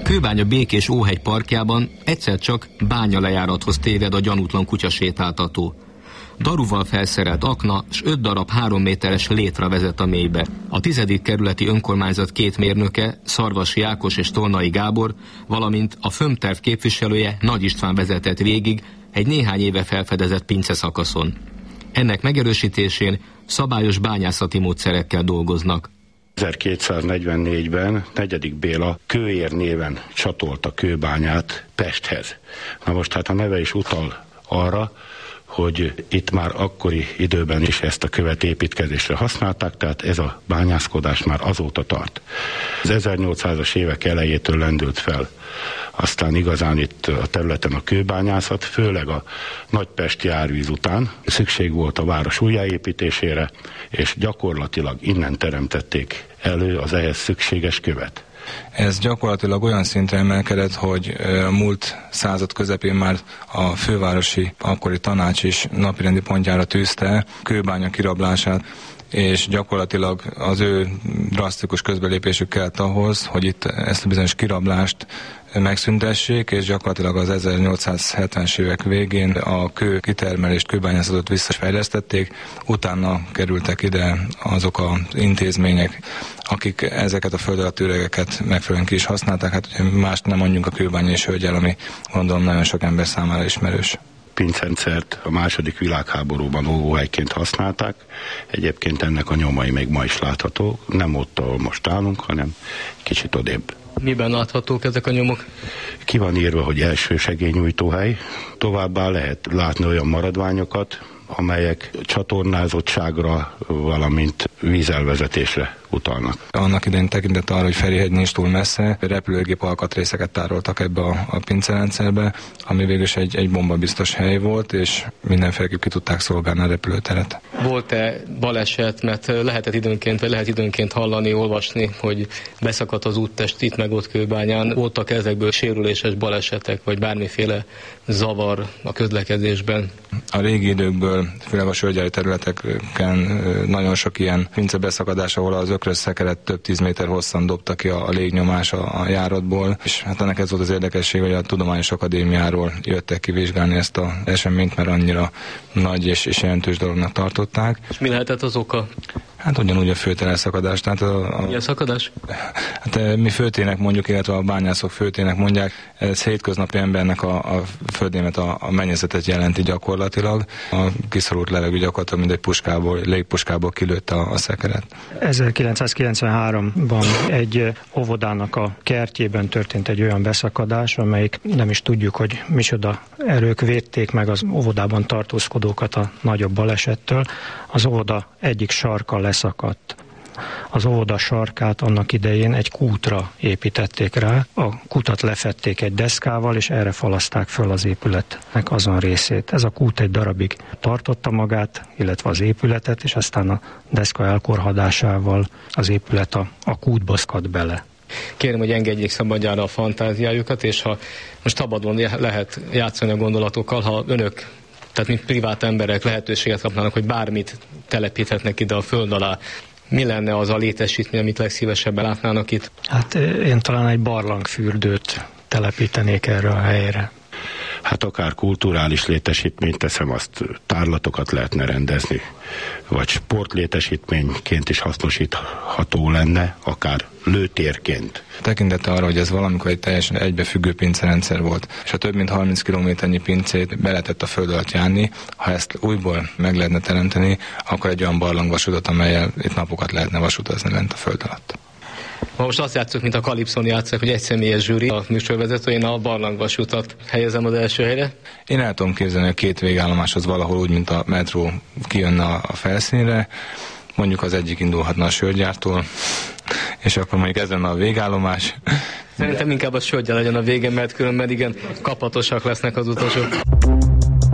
Kőbánya Békés Óhegy parkjában egyszer csak bányalejárathoz téved a gyanútlan kutyasétáltató. Daruval felszerelt akna s 5 darab 3 méteres létra vezet a mélybe. A 10. kerületi önkormányzat 2 mérnöke, Szarvasi Ákos és Tolnai Gábor, valamint a FÖM-terv képviselője, Nagy István vezetett végig egy néhány éve felfedezett pinceszakaszon. Ennek megerősítésén szabályos bányászati módszerekkel dolgoznak. 1244-ben 4. Béla Kőér néven csatolta Kőbányát Pesthez. Na most hát a neve is utal arra, hogy itt már akkori időben is ezt a követ építkezésre használták, tehát ez a bányászkodás már azóta tart. Az 1800-as évek elejétől lendült fel. Aztán igazán itt a területen a kőbányászat, főleg a nagypesti árvíz után szükség volt a város újjáépítésére, és gyakorlatilag innen teremtették elő az ehhez szükséges követ. Ez gyakorlatilag olyan szintre emelkedett, hogy a múlt század közepén már a fővárosi akkori tanács is napirendi pontjára tűzte Kőbánya kirablását, és gyakorlatilag az ő drasztikus közbelépésük kellett ahhoz, hogy itt ezt a bizonyos kirablást megszüntessék, és gyakorlatilag az 1870-es évek végén a kő kitermelést, kőbányászatot visszafejlesztették, utána kerültek ide azok az intézmények, akik ezeket a föld alatti üregeket megfelelően ki is használták, hát mást nem mondjunk a Kőbányai hölgyel, ami gondolom nagyon sok ember számára ismerős. Pincrendszert a II. Világháborúban óvóhelyként használták. Egyébként ennek a nyomai még ma is láthatók. Nem ott, ahol most állunk, hanem kicsit odébb. Miben láthatók ezek a nyomok? Ki van írva, hogy első segélynyújtóhely. Továbbá lehet látni olyan maradványokat, amelyek csatornázottságra, valamint vízelvezetésre utalnak. Annak idején tekintett arra, hogy Ferihegy nincs túl messze, repülőgép alkatrészeket tároltak ebbe a pincerendszerbe, ami végül is egy bombabiztos hely volt, és mindenféleképp ki tudták szolgálni a repülőteret. Volt-e baleset, mert lehet időnként hallani, olvasni, hogy beszakadt az úttest itt meg ott Kőbányán. Voltak ezekből sérüléses balesetek, vagy bármiféle zavar a közlekedésben? A régi időkből, főleg a sörgyári területeken nagyon sok ilyen pincebeszakadás, ahol az ökrös szekeret több 10 méter hosszan dobta ki a légnyomás a járatból, és hát ennek ez volt az érdekesség, hogy a Tudományos Akadémiáról jöttek ki vizsgálni ezt az eseményt, mert annyira nagy és jelentős dolognak tartották. És mi lehetett az oka? Hát ugyanúgy a főteleszakadás. Mi a szakadás? Hát mi főtének mondjuk, illetve a bányászok főtének mondják, ez hétköznapi embernek a földnémet, a mennyezetet jelenti gyakorlatilag. A kiszorult levegő gyakorlatilag mint egy légpuskából kilőtte a szekeret. 1993-ban egy óvodának a kertjében történt egy olyan beszakadás, amelyik nem is tudjuk, hogy micsoda erők védték meg az óvodában tartózkodókat a nagyobb balesettől. Az óvoda egyik sarka leszakadt. Az óvoda sarkát annak idején egy kútra építették rá, a kutat lefedték egy deszkával, és erre falaszták föl az épületnek azon részét. Ez a kút egy darabig tartotta magát, illetve az épületet, és aztán a deszka elkorhadásával az épület a kútba szakadt bele. Kérem, hogy engedjék szabadjára a fantáziájukat, és ha most szabadon lehet játszani a gondolatokkal, ha önök, tehát mint privát emberek lehetőséget kapnának, hogy bármit telepíthetnek ide a föld alá, mi lenne az a létesítmény, amit legszívesebben látnának itt? Hát én talán egy barlangfürdőt telepítenék erre a helyre. Hát akár kulturális létesítményt teszem, azt tárlatokat lehetne rendezni, vagy sportlétesítményként is hasznosítható lenne, akár lőtérként. Tekintete arra, hogy ez valamikor egy teljesen egybefüggő pincerendszer volt, és ha több mint 30 kilométernyi pincét be lehetett a föld alatt járni, ha ezt újból meg lehetne teremteni, akkor egy olyan barlangvasutat, amellyel itt napokat lehetne vasutazni lent a föld alatt. Most azt játszok, mint a Kalipszón játszok, hogy egy személyes zsűri, a műsorvezető, én a barlangvasutat helyezem az első helyre. Én el tudom képzelni a két végállomás az valahol úgy, mint a metró kijönne a felszínre, mondjuk az egyik indulhatna a sörgyártól, és akkor mondjuk ez lenne a végállomás. Szerintem inkább a sörgyár legyen a vége, mert különben igen kapatosak lesznek az utasok.